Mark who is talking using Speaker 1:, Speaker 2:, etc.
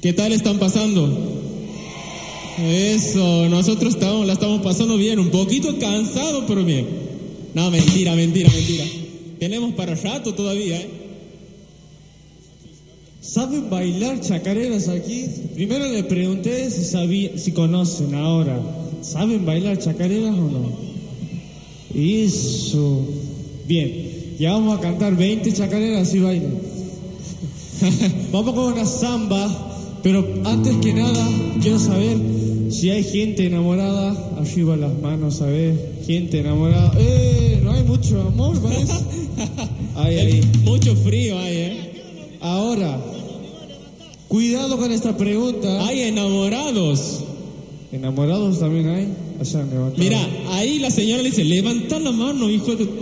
Speaker 1: ¿Qué tal están pasando? Eso, nosotros la estamos pasando bien, un poquito cansado, pero bien. No, mentira. Tenemos para rato todavía, ¿eh?
Speaker 2: ¿Saben bailar chacareras aquí? Primero le pregunté si conocen ahora. ¿Saben bailar chacareras o no? Eso. Bien, ya vamos a cantar 20 chacareras y bailen. Vamos con una samba, pero antes que nada quiero saber si hay gente enamorada. Arriba las manos, a ver. Gente enamorada. No hay mucho amor, parece. Ahí.
Speaker 1: Mucho frío hay, ¿eh?
Speaker 2: Ahora, cuidado con esta pregunta.
Speaker 1: Hay enamorados.
Speaker 2: ¿Enamorados también hay? Allá,
Speaker 1: Mira, ahí la señora le dice, levanta la mano, hijo de...